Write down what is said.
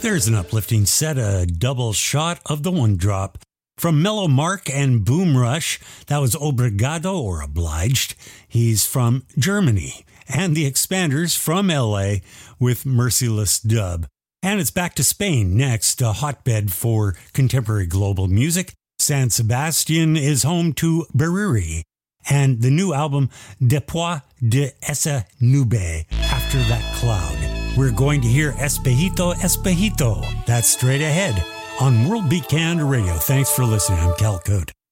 There's an uplifting set, a double shot of the one drop. From Mellow Mark and Boom Rush, that was Obrigado or Obliged. He's from Germany. And the Expanders from LA with Merciless Dub. And it's back to Spain next, a hotbed for contemporary global music. San Sebastian is home to Beriri and the new album Después de esa nube, After That Cloud. We're going to hear Espejito, Espejito. That's straight ahead on World Beat Canada Radio. Thanks for listening. I'm Cal Cote.